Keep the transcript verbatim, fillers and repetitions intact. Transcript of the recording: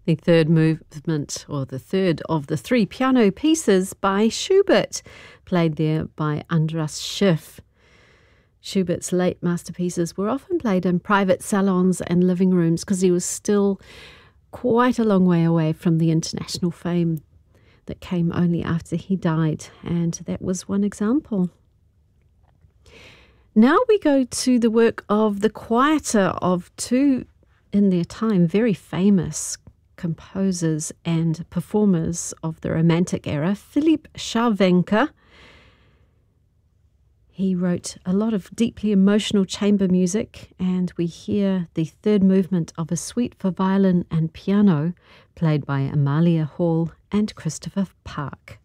The third movement, or the third of the three piano pieces by Schubert, played there by Andras Schiff. Schubert's late masterpieces were often played in private salons and living rooms because he was still quite a long way away from the international fame that came only after he died, and that was one example. Now we go to the work of the quieter of two, in their time, very famous composers and performers of the Romantic era, Philipp Scharwenka. He wrote a lot of deeply emotional chamber music, and we hear the third movement of a suite for violin and piano, played by Amalia Hall and Christopher Park.